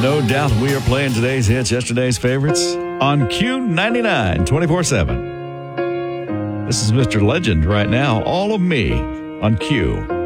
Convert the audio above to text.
No doubt we are playing today's hits, yesterday's favorites on Q99 24/7. This is Mr. Legend right now, All of Me on Q.